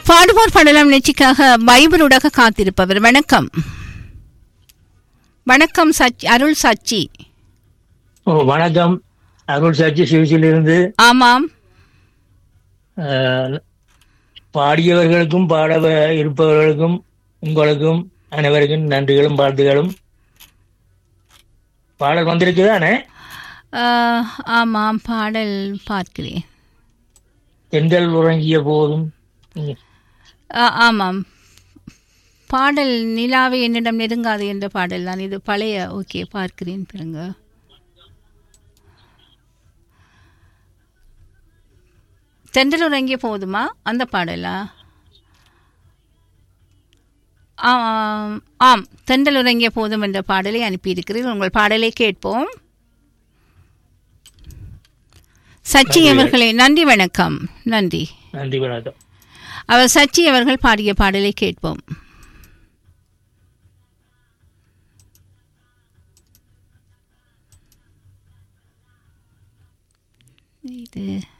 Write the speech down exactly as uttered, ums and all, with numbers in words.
பாடுவோர் பாடலாம் நிகழ்ச்சிக்காக வைபரூடாக காத்திருப்பவர். வணக்கம் வணக்கம் சச்சி, அருள் சச்சி. ஓ வணக்கம், அருள் சாட்சி சிவசியிலிருந்து. ஆமாம், அஹ், பாடியவர்களுக்கும் பாட வ- இருப்பவர்களுக்கும் உங்களுக்கும் அனைவருக்கும் நன்றிகளும் வாழ்த்துகளும். பாடல் வந்திருக்குதானே? அஹ், ஆமாம், பாடல் பார்க்கிறேன். தென்றல் உறங்கிய போதும். ம், அஹ், ஆமாம், பாடல் நிலாவை என்னிடம் நெருங்காது என்ற பாடல் தான் இது. பழைய, ஓகே, பார்க்கிறேன் பிறங்க. தென்றல் உறங்கிய போதுமா அந்த பாடலா? ஆம் ஆம், தென்றல் உறங்கிய போதும் என்ற பாடலை அனுப்பியிருக்கிறீர்கள். உங்கள் பாடலை கேட்போம். சச்சி நன்றி. அவர்களே, நன்றி, வணக்கம். நன்றி. நன்றி, வணக்கம். அவர் சச்சி அவர்கள் பாடிய பாடலை கேட்போம். இது